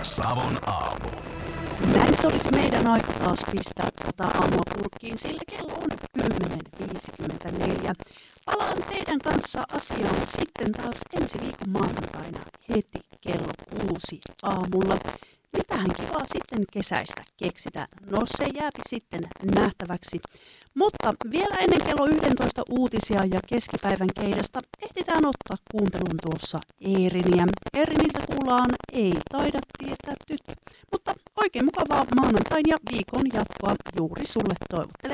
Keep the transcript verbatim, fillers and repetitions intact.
Savon aamu. Näin se olisi meidän aika taas pistää tätä aamua purkkiin, sillä kello on kymmenen viisikymmentäneljä. Palaan teidän kanssa asiaan sitten taas ensi viikon maanantaina heti kello kuusi aamulla. Mitähän kivaa sitten kesäistä keksitään? No se jääpi sitten nähtäväksi. Mutta vielä ennen kello yksitoista uutisia ja keskipäivän keidasta ehditään ottaa kuuntelun tuossa Eeriniä. Eeriniltä kuullaan Ei taida tietää tyttö. Mutta oikein mukavaa maanantain ja viikon jatkoa juuri sulle toivottelee